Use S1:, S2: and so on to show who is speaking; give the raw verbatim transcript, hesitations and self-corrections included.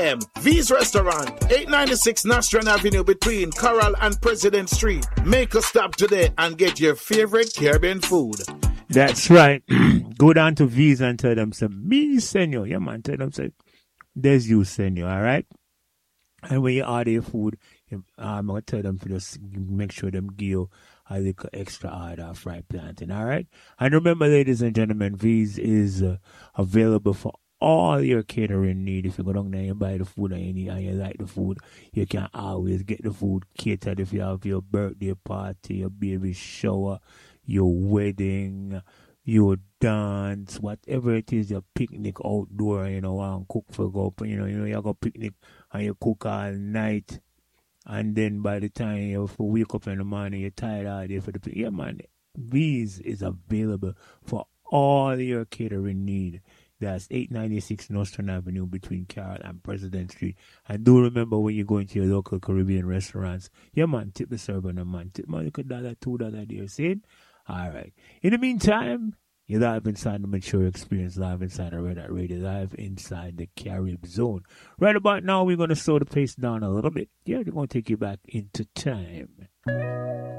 S1: m. V's Restaurant, eight ninety-six Nostrand Avenue between Coral and President Street. Make a stop today and get your favorite Caribbean food.
S2: That's right. Go down to V's and tell them, say, me send you. Yeah, man, tell them, say, there's you send you, all right? And when you order your food, you, I'm going to tell them to just make sure them give you a little extra order of fried plantain, all right? And remember, ladies and gentlemen, V's is uh, available for all your catering need. If you go down there and buy the food and you, need, and you like the food, you can always get the food catered if you have your birthday party, your baby shower, your wedding, your dance, whatever it is, your picnic outdoor, you know, and cook for go, you know, you know, you go picnic and you cook all night. And then by the time you wake up in the morning, you're tired all day for the picnic. Yeah, man, V's is available for all your catering need. That's eight ninety-six Nostrand Avenue between Carroll and President Street. And do remember when you go into your local Caribbean restaurants, yeah, man, tip the server, no, man. Tip man, you could dollar, two dollar there, see it? All right. In the meantime, you're live inside the Mature Experience, live inside the Red Hat Radio, live inside the Carib Zone. Right about now, we're going to slow the pace down a little bit. Yeah, we're going to take you back into time.